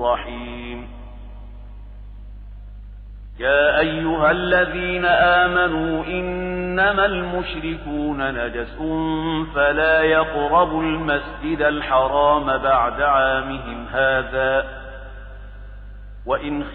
الرحيم. يا أيها الذين آمنوا إنما المشركون نجس فلا يقربوا المسجد الحرام بعد عامهم هذا وإن